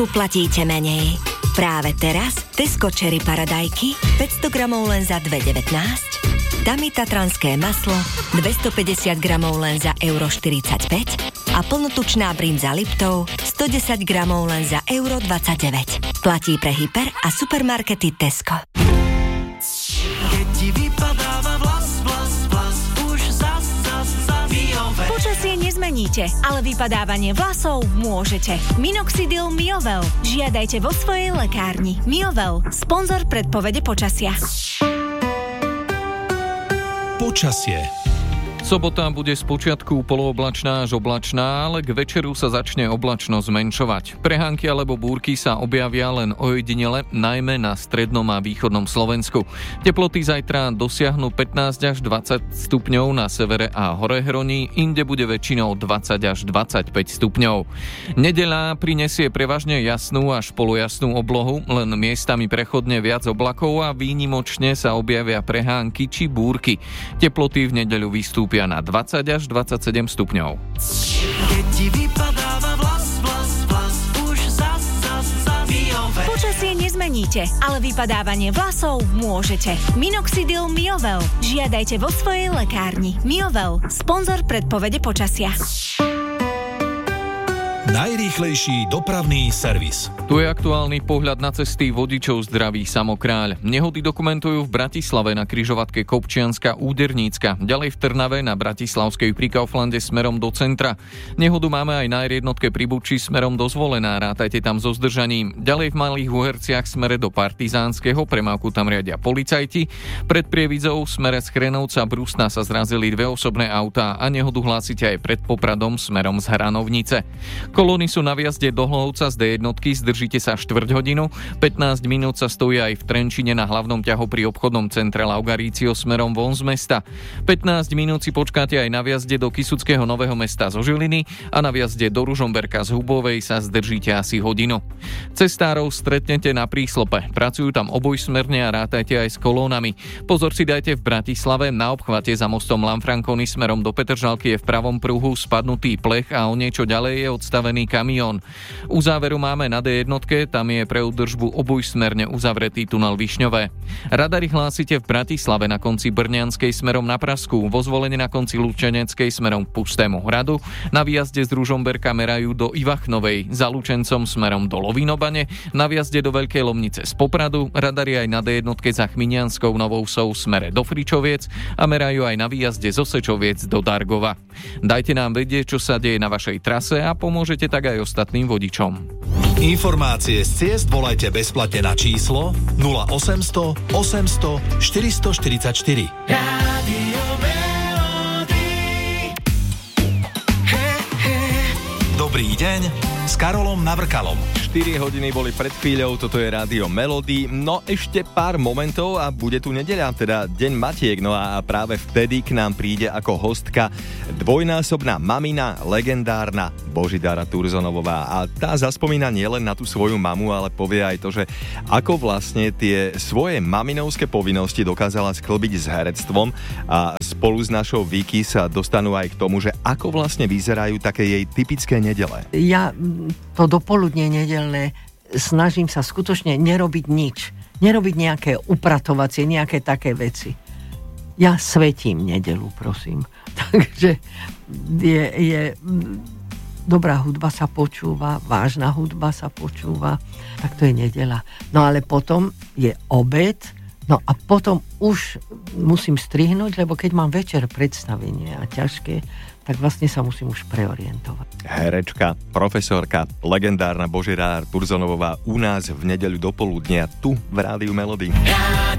Platíte menej. Práve teraz Tesco Cherry paradajky 500 gramov len za 2,19, Dami tatranské maslo 250 gramov len za €1,45 a plnotučná brindza Liptov 110 gramov len za €29. Platí pre hyper a supermarkety Tesco. Keď ti vypadáva vlas, už zas Miové. Počasie nezmeníte, ale vypadávanie vlasov môžete. Minoxidil Miovel. Žiadajte vo svojej lekárni. Miovel, sponzor predpovede počasia. Počasie. Sobota bude spočiatku polooblačná až oblačná, ale k večeru sa začne oblačnosť zmenšovať. Prehánky alebo búrky sa objavia len ojedinele, najmä na strednom a východnom Slovensku. Teploty zajtra dosiahnu 15 až 20 stupňov na severe a Horehroní, inde bude väčšinou 20 až 25 stupňov. Nedeľa prinesie prevažne jasnú až polojasnú oblohu, len miestami prechodne viac oblakov a výnimočne sa objavia prehánky či búrky. Teploty v nedeľu vystúpia na 20 až 27 stupňov. Keď ti vypadáva vlas, už zas Miové. Počasie nezmeníte, ale vypadávanie vlasov môžete. Minoxidil Miovel. Žiadajte vo svojej lekárni. Miovel, sponzor predpovede počasia. Najrýchlejší dopravný servis. Tu je aktuálny pohľad na cesty vodičov zdraví Samokráľ. Nehody dokumentujú v Bratislave na križovatke Kopčianska Údernícka, ďalej v Trnave na Bratislavskej pri Kauflande smerom do centra. Nehodu máme aj na R1 pri Buči smerom do Zvolená, rátajte tam so zdržaním. Ďalej v Malých Uherciach smere do Partizánskeho, premávku tam riadia policajti. Pred Prievizou smere z Chrenovca Brusna sa zrazili dve osobné autá a nehodu hlásite aj pred Popradom smerom z Hranovnice. Kolóny sú na viazde do Hlovca z D1, zdržíte sa štvrť hodinu. 15 minút sa stojí aj v Trenčine na hlavnom ťahu pri obchodnom centre Laugarício smerom von z mesta. 15 minút si počkáte aj na viazde do Kysuckého Nového Mesta zo Žiliny a na viazde do Ružomberka z Hubovej sa zdržíte asi hodinu. Cestárov stretnete na príslope. Pracujú tam obojsmerne a rátajte aj s kolónami. Pozor si dajte v Bratislave, na obchvate za mostom Lanfranconi smerom do Petržalky je v pravom pruhu spadnutý plech a o niečo ďalej je odstavený kamión. U záveru máme na D1, tam je pre údržbu obojsmerne uzavretý tunel Višňové. Radary hlásite v Bratislave na konci Brňanskej smerom na Prasku, vo Zvolene na konci Lučeneckej smerom k Pustému hradu, na výjazde z Ružomberka merajú do Ivachnovej, za Lučencom smerom do Lovinobane, na výjazde do Veľkej Lomnice z Popradu, radary aj na D1 za Chminianskou Novou Vsou smere do Fričoviec a merajú aj na výjazde zo Sečoviec do Dargova. Dajte nám vedieť, čo sa deje na vašej trase a pomôžete tak aj ostatným vodičom. Informácie z ciest volajte bezplatne na číslo 0800 800 444. Rádio Melody. Dobrý deň s Karolom Navrkalom. 4 hodiny boli pred chvíľou, toto je Rádio Melody. No ešte pár momentov a bude tu nedeľa, teda Deň Matiek. No a práve vtedy k nám príde ako hostka dvojnásobná mamina, legendárna Božidara Turzonovová. A tá zaspomína nielen na tú svoju mamu, ale povie aj to, že ako vlastne tie svoje maminovské povinnosti dokázala sklbiť s herectvom a spolu s našou Vicky sa dostanú aj k tomu, že ako vlastne vyzerajú také jej typické nedele. Ja to dopoludne nedeľné snažím sa skutočne nerobiť nič. Nerobiť nejaké upratovacie, nejaké také veci. Ja svetím nedeľu, prosím. Takže je dobrá hudba sa počúva, vážna hudba sa počúva, tak to je nedeľa. No ale potom je obed, no a potom už musím strihnúť, lebo keď mám večer predstavenie a ťažké, tak vlastne sa musím už preorientovať. Herečka, profesorka, legendárna Božidara Turzonovová u nás v nedeľu dopoludnia tu v Rádiu Melody.